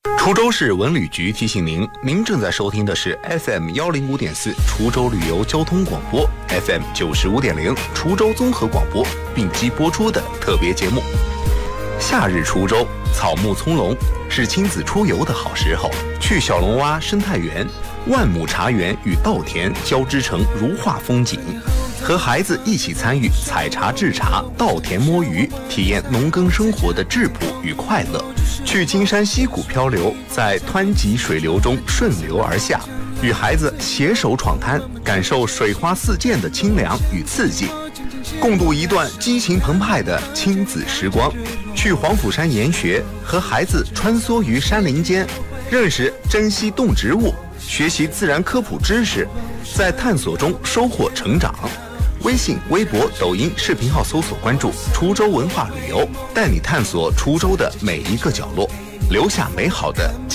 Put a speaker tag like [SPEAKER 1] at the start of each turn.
[SPEAKER 1] 滁州市文旅局提醒您，您正在收听的是 FM 105.4滁州旅游交通广播 FM 95.0滁州综合广播并机播出的特别节目。夏日滁州草木葱茏，是亲子出游的好时候。去小龙洼生态园，万亩茶园与稻田交织成如画风景，和孩子一起参与采茶制茶、稻田摸鱼，体验农耕生活的质朴与快乐。去金山溪谷漂流，在湍急水流中顺流而下，与孩子携手闯滩，感受水花四溅的清凉与刺激，共度一段激情澎湃的亲子时光。去黄甫山研学，和孩子穿梭于山林间，认识珍稀动植物，学习自然科普知识，在探索中收获成长。微信、微博、抖音视频号搜索关注滁州文化旅游，带你探索滁州的每一个角落，留下美好的记忆。